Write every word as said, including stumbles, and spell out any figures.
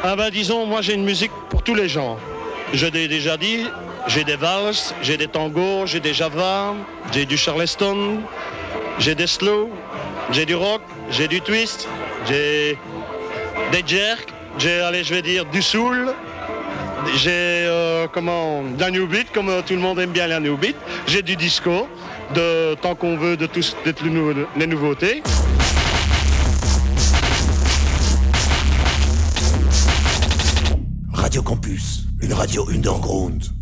Ah ben disons, moi j'ai une musique pour tous les genres. Je l'ai déjà dit, j'ai des valses, j'ai des tangos, j'ai des java, j'ai du charleston, j'ai des slow, j'ai du rock, j'ai du twist, j'ai des jerks, j'ai, allez, je vais dire, du soul, j'ai, euh, comment, de la new beat, comme euh, tout le monde aime bien la new beat, j'ai du disco, de tant qu'on veut, de tous de, de, de, les nouveautés. Radio Campus, une radio underground.